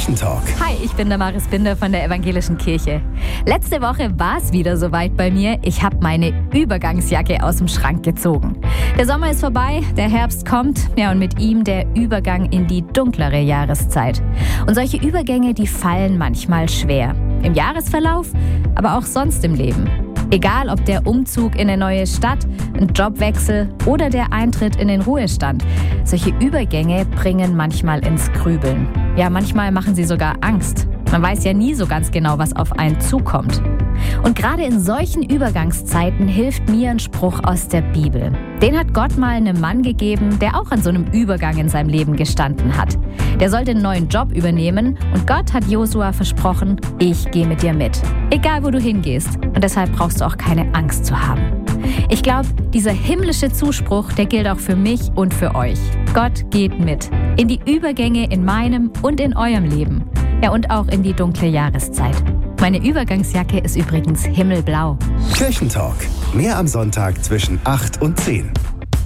Kirchentalk. Hi, ich bin Damaris Binder von der Evangelischen Kirche. Letzte Woche war es wieder soweit bei mir. Ich habe meine Übergangsjacke aus dem Schrank gezogen. Der Sommer ist vorbei, der Herbst kommt, ja, und mit ihm der Übergang in die dunklere Jahreszeit. Und solche Übergänge, die fallen manchmal schwer. Im Jahresverlauf, aber auch sonst im Leben. Egal ob der Umzug in eine neue Stadt, ein Jobwechsel oder der Eintritt in den Ruhestand. Solche Übergänge bringen manchmal ins Grübeln. Ja, manchmal machen sie sogar Angst. Man weiß ja nie so ganz genau, was auf einen zukommt. Und gerade in solchen Übergangszeiten hilft mir ein Spruch aus der Bibel. Den hat Gott mal einem Mann gegeben, der auch an so einem Übergang in seinem Leben gestanden hat. Der sollte einen neuen Job übernehmen und Gott hat Josua versprochen, ich gehe mit dir mit. Egal, wo du hingehst. Und deshalb brauchst du auch keine Angst zu haben. Ich glaube, dieser himmlische Zuspruch, der gilt auch für mich und für euch. Gott geht mit. In die Übergänge in meinem und in eurem Leben. Ja, und auch in die dunkle Jahreszeit. Meine Übergangsjacke ist übrigens himmelblau. Kirchentalk. Mehr am Sonntag zwischen 8 und 10.